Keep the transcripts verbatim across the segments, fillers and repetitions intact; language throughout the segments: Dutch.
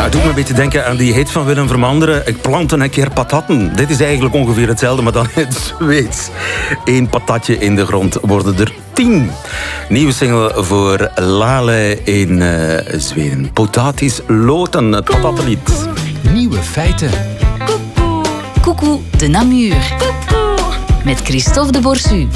het doet me een beetje denken aan die hit van Willem Vermanderen. Ik plantte een keer patatten. Dit is eigenlijk ongeveer hetzelfde, maar dan in het Zweeds. Eén patatje in de grond worden er tien. Nieuwe single voor Lale in uh, Zweden. Potatis loten, het patattenlied. Nieuwe feiten. Coucou de Namur. Met Christophe de Borsu.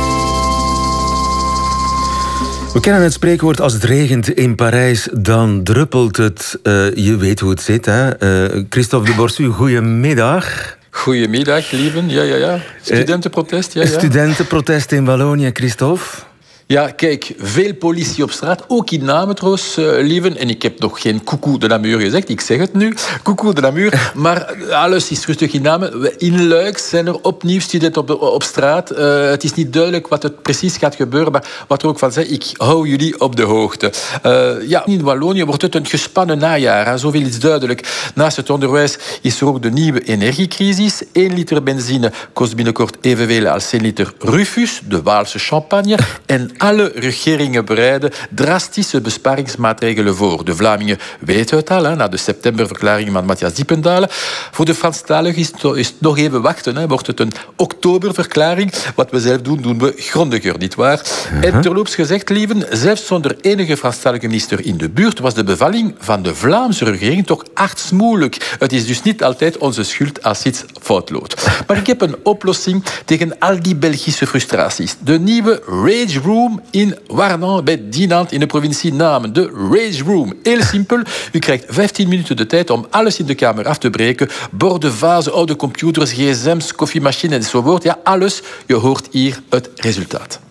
We kennen het spreekwoord: als het regent in Parijs, dan druppelt het. Uh, je weet hoe het zit, hè? Uh, Christophe de Borsu, goedemiddag. Goedemiddag, lieven. Ja, ja, ja. Studentenprotest, ja, ja. Studentenprotest in Wallonië, Christophe. Ja, kijk, veel politie op straat, ook in Namen trouwens, uh, lieven. En ik heb nog geen coucou de Namur gezegd, ik zeg het nu, coucou de Namur. Maar alles is rustig in Namen. In Luik zijn er opnieuw studenten op, op straat. Uh, het is niet duidelijk wat er precies gaat gebeuren, maar wat er ook van zei, ik hou jullie op de hoogte. Uh, ja, in Wallonië wordt het een gespannen najaar, hè. Zoveel is duidelijk. Naast het onderwijs is er ook de nieuwe energiecrisis. Eén liter benzine kost binnenkort evenveel als één liter Rufus, de Waalse champagne. En alle regeringen bereiden drastische besparingsmaatregelen voor. De Vlamingen weten het al, hè, na de septemberverklaring van Matthias Diependalen. Voor de Franstaligen is, is het nog even wachten. Hè. Wordt het een oktoberverklaring? Wat we zelf doen, doen we grondiger, nietwaar? Uh-huh. En terloops gezegd, lieven, zelfs zonder enige Franstalige minister in de buurt was de bevalling van de Vlaamse regering toch artsmoeilijk. Het is dus niet altijd onze schuld als iets fout loopt. Maar ik heb een oplossing tegen al die Belgische frustraties. De nieuwe Rage Room in Warnan bij Dinant in de provincie Namen. De Rage Room. Heel simpel. U krijgt vijftien minuten de tijd om alles in de kamer af te breken. Borden, vazen, oude computers, gsm's, koffiemachines enzovoort. Ja, alles. Je hoort hier het resultaat.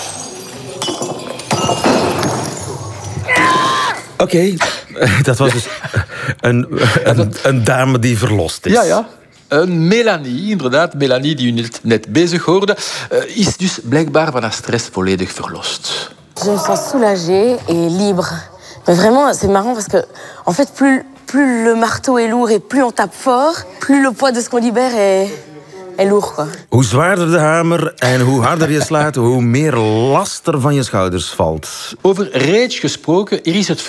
Oké, okay. Dat was dus een, een, een dame die verlost is. Ja, ja. Een Melanie, inderdaad, Melanie die u net, net bezig hoorde, uh, is dus blijkbaar van haar stress volledig verlost. Je me sens soulagée et libre. Mais vraiment, c'est marrant parce que, en fait, plus, plus le marteau est lourd et plus on tape fort, plus le poids de ce qu'on libère est, est lourd, quoi. Hoe zwaarder de hamer en hoe harder je slaat, hoe meer last er van je schouders valt. Over rage gesproken, er is het